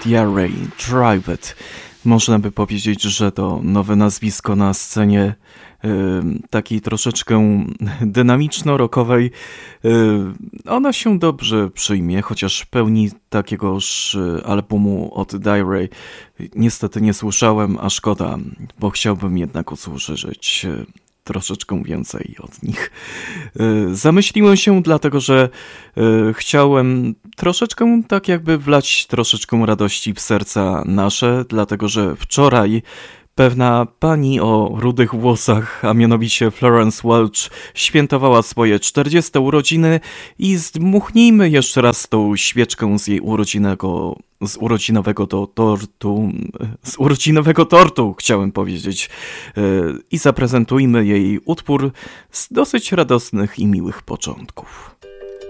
Diarrhea Drive It. Można by powiedzieć, że to nowe nazwisko na scenie takiej troszeczkę dynamiczno-rockowej. Ona się dobrze przyjmie, chociaż pełni takiegoż albumu od Diarrhea niestety nie słyszałem, a szkoda, bo chciałbym jednak usłyszeć troszeczkę więcej od nich. Zamyśliłem się dlatego, że chciałem troszeczkę tak jakby wlać troszeczkę radości w serca nasze, dlatego że wczoraj pewna pani o rudych włosach, a mianowicie Florence Welch, świętowała swoje 40. urodziny i zdmuchnijmy jeszcze raz tą świeczkę z jej urodzinowego tortu, chciałem powiedzieć, i zaprezentujmy jej utwór z dosyć radosnych i miłych początków.